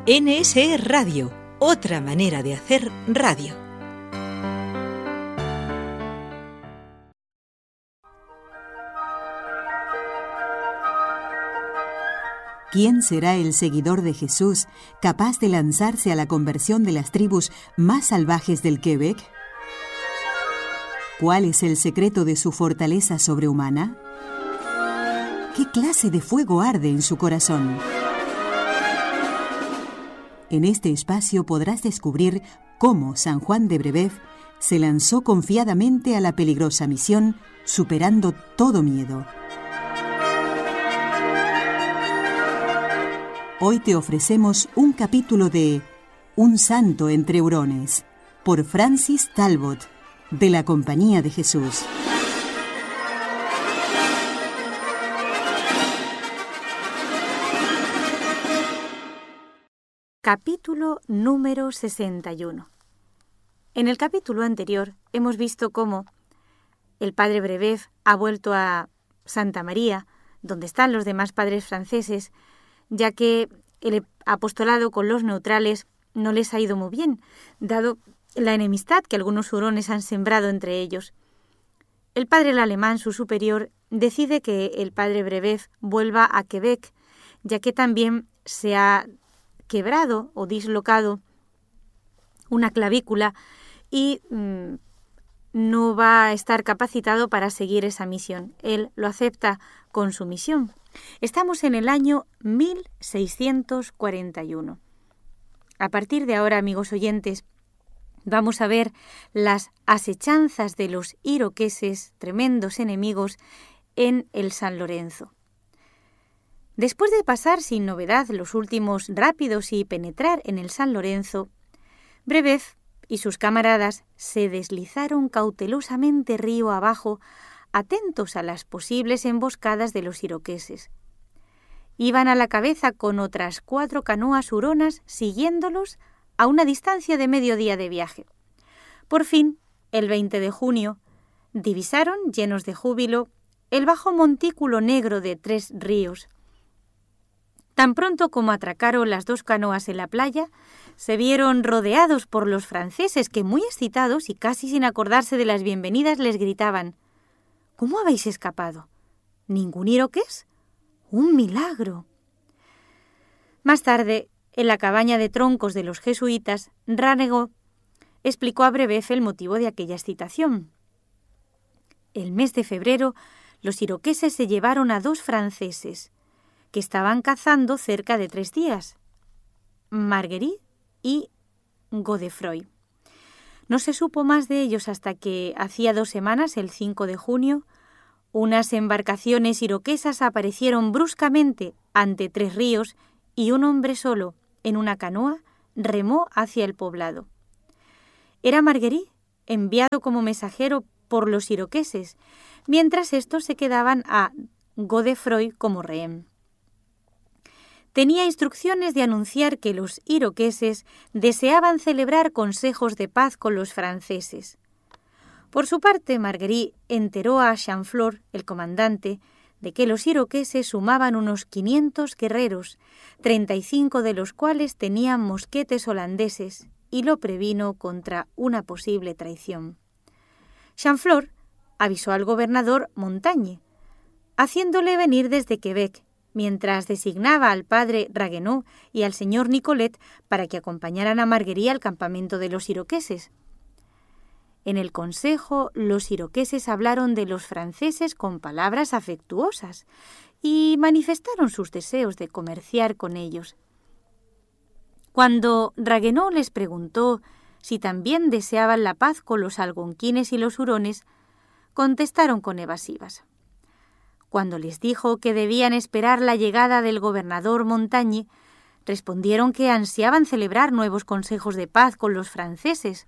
NSE Radio, otra manera de hacer radio. ¿Quién será el seguidor de Jesús capaz de lanzarse a la conversión de las tribus más salvajes del Quebec? ¿Cuál es el secreto de su fortaleza sobrehumana? ¿Qué clase de fuego arde en su corazón? En este espacio podrás descubrir cómo San Juan de Brébeuf se lanzó confiadamente a la peligrosa misión, superando todo miedo. Hoy te ofrecemos un capítulo de Un santo entre hurones, por Francis Talbot, de la Compañía de Jesús. Capítulo número 61. En el capítulo anterior hemos visto cómo el padre Brébeuf ha vuelto a Santa María, donde están los demás padres franceses, ya que el apostolado con los neutrales no les ha ido muy bien, dado la enemistad que algunos hurones han sembrado entre ellos. El padre Lalemant, su superior, decide que el padre Brébeuf vuelva a Quebec, ya que también se ha quebrado o dislocado una clavícula y no va a estar capacitado para seguir esa misión. Él lo acepta con su misión. Estamos en el año 1641. A partir de ahora, amigos oyentes, vamos a ver las asechanzas de los iroqueses, tremendos enemigos, en el San Lorenzo. Después de pasar sin novedad los últimos rápidos y penetrar en el San Lorenzo, Brébeuf y sus camaradas se deslizaron cautelosamente río abajo, atentos a las posibles emboscadas de los iroqueses. Iban a la cabeza con otras 4 canoas huronas siguiéndolos a una distancia de medio día de viaje. Por fin, el 20 de junio, divisaron, llenos de júbilo, el bajo montículo negro de 3 ríos. Tan pronto como atracaron las 2 canoas en la playa, se vieron rodeados por los franceses que, muy excitados y casi sin acordarse de las bienvenidas, les gritaban: «¿Cómo habéis escapado? ¿Ningún iroqués? ¡Un milagro!». Más tarde, en la cabaña de troncos de los jesuitas, Ranegot explicó a Brébeuf el motivo de aquella excitación. El mes de febrero, los iroqueses se llevaron a 2 franceses que estaban cazando cerca de 3 días, Marguerite y Godefroy. No se supo más de ellos hasta que, hacía 2 semanas, el 5 de junio, unas embarcaciones iroquesas aparecieron bruscamente ante 3 ríos y un hombre solo, en una canoa, remó hacia el poblado. Era Marguerite, enviado como mensajero por los iroqueses, mientras estos se quedaban a Godefroy como rehén. Tenía instrucciones de anunciar que los iroqueses deseaban celebrar consejos de paz con los franceses. Por su parte, Marguerite enteró a Chamflor, el comandante, de que los iroqueses sumaban unos 500 guerreros, 35 de los cuales tenían mosquetes holandeses, y lo previno contra una posible traición. Chamflor avisó al gobernador Montagne, haciéndole venir desde Quebec, mientras designaba al padre Ragueneau y al señor Nicolet para que acompañaran a Marguerite al campamento de los iroqueses. En el consejo, los iroqueses hablaron de los franceses con palabras afectuosas y manifestaron sus deseos de comerciar con ellos. Cuando Ragueneau les preguntó si también deseaban la paz con los algonquines y los hurones, contestaron con evasivas. Cuando les dijo que debían esperar la llegada del gobernador Montagne, respondieron que ansiaban celebrar nuevos consejos de paz con los franceses.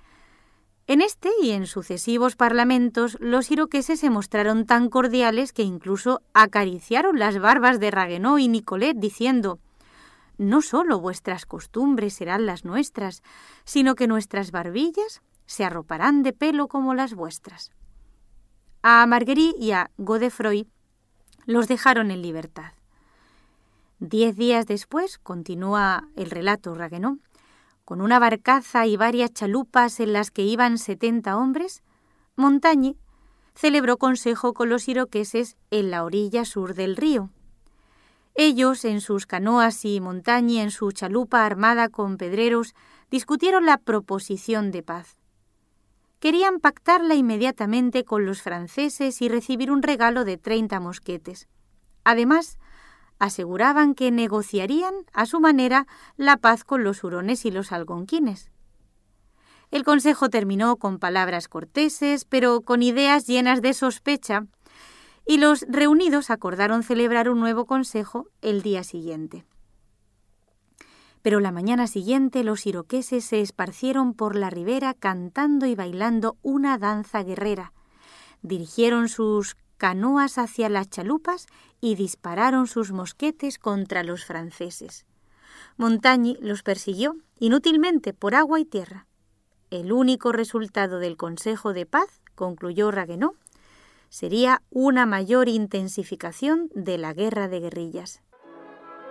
En este y en sucesivos parlamentos, los iroqueses se mostraron tan cordiales que incluso acariciaron las barbas de Ragueneau y Nicolet, diciendo: «No solo vuestras costumbres serán las nuestras, sino que nuestras barbillas se arroparán de pelo como las vuestras». A Marguerite y a Godefroy los dejaron en libertad. 10 días después, continúa el relato Raguenau, con una barcaza y varias chalupas en las que iban 70 hombres, Montagny celebró consejo con los iroqueses en la orilla sur del río. Ellos, en sus canoas, y Montagny en su chalupa armada con pedreros, discutieron la proposición de paz. Querían pactarla inmediatamente con los franceses y recibir un regalo de 30 mosquetes. Además, aseguraban que negociarían a su manera la paz con los hurones y los algonquines. El consejo terminó con palabras corteses, pero con ideas llenas de sospecha, y los reunidos acordaron celebrar un nuevo consejo el día siguiente. Pero la mañana siguiente los iroqueses se esparcieron por la ribera cantando y bailando una danza guerrera. Dirigieron sus canoas hacia las chalupas y dispararon sus mosquetes contra los franceses. Montagny los persiguió inútilmente por agua y tierra. El único resultado del Consejo de Paz, concluyó Raguenau, sería una mayor intensificación de la guerra de guerrillas.